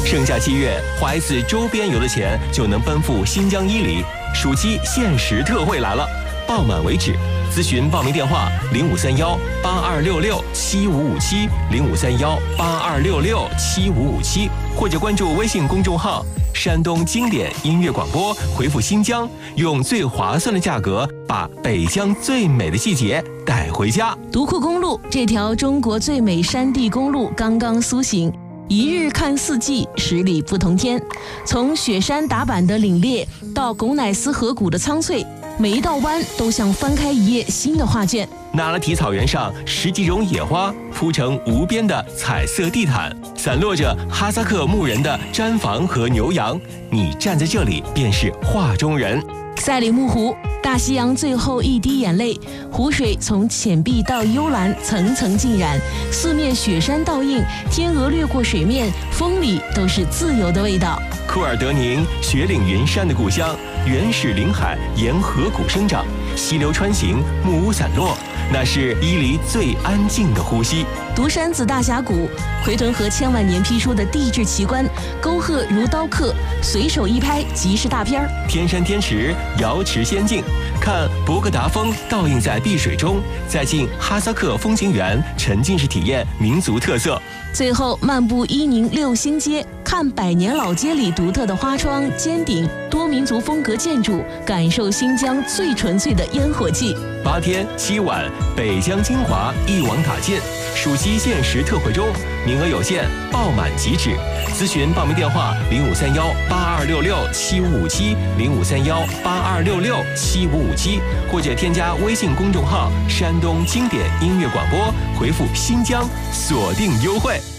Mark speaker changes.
Speaker 1: 盛夏7月，花一次周边游的钱就能奔赴新疆伊犁，暑期限时特惠来了，报满为止。咨询报名电话053182667557，053182667557，或者关注微信公众号山东经典音乐广播，回复新疆，用最划算的价格把北疆最美的季节带回家。
Speaker 2: 独库公路这条中国最美山地公路刚刚苏醒，一日看四季，10里不同天。从雪山打板的凛冽到拱乃斯河谷的苍翠，每一道弯都像翻开一页新的画卷。
Speaker 1: 那拉提草原上10几种野花铺成无边的彩色地毯，散落着哈萨克牧人的毡房和牛羊，你站在这里便是画中人。
Speaker 2: 赛里木湖，大西洋最后一滴眼泪，湖水从浅碧到幽蓝，层层浸染，四面雪山倒映，天鹅掠过水面，风里都是自由的味道。
Speaker 1: 库尔德宁，雪岭云山的故乡，原始林海沿河谷生长，溪流穿行，木屋散落，那是伊犁最安静的呼吸。
Speaker 2: 独山子大峡谷，回屯河千万年批出的地质奇观，沟壑如刀刻，随手一拍即是大片儿。
Speaker 1: 天山天池，瑶池仙境，看博格达峰倒映在碧水中，再进哈萨克风情园，沉浸式体验民族特色。
Speaker 2: 最后漫步伊宁六星街，看百年老街里独特的花窗、尖顶、多民族风格建筑，感受新疆最纯粹的烟火气。
Speaker 1: 8天7晚，北疆精华一网打尽，暑期限时特惠中，名额有限，报满即止。咨询报名电话053182667557，053182667557，或者添加微信公众号山东经典音乐广播，回复新疆，锁定优惠。